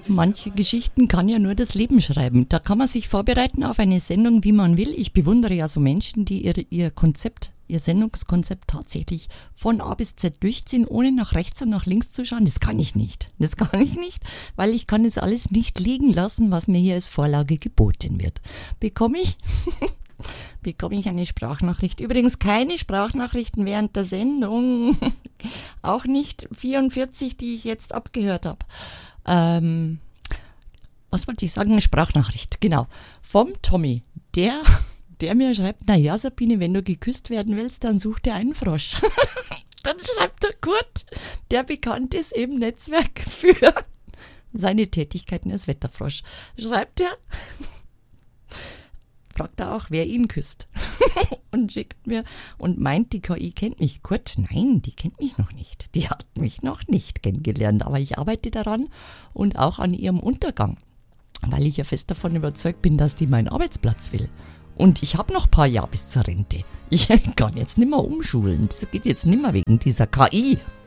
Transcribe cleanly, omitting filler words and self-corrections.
Manche Geschichten kann ja nur das Leben schreiben. Da kann man sich vorbereiten auf eine Sendung, wie man will. Ich bewundere ja so Menschen, die ihr Sendungskonzept tatsächlich von A bis Z durchziehen, ohne nach rechts und nach links zu schauen. Das kann ich nicht. Weil ich kann das alles nicht liegen lassen, was mir hier als Vorlage geboten wird. Bekomme ich eine Sprachnachricht. Übrigens keine Sprachnachrichten während der Sendung. Auch nicht 44, die ich jetzt abgehört habe. Was wollte ich sagen? Eine Sprachnachricht, genau. Vom Tommy, der mir schreibt, naja Sabine, wenn du geküsst werden willst, dann such dir einen Frosch. Dann schreibt er Kurt, der bekannt ist im Netzwerk für seine Tätigkeiten als Wetterfrosch. Schreibt er, fragt er auch, wer ihn küsst. Und schickt mir und meint, die KI kennt mich. Kurt, nein, die kennt mich noch nicht. Die hat mich noch nicht kennengelernt. Aber ich arbeite daran und auch an ihrem Untergang. Weil ich ja fest davon überzeugt bin, dass die meinen Arbeitsplatz will. Und ich habe noch ein paar Jahre bis zur Rente. Ich kann jetzt nicht mehr umschulen. Das geht jetzt nicht mehr wegen dieser KI.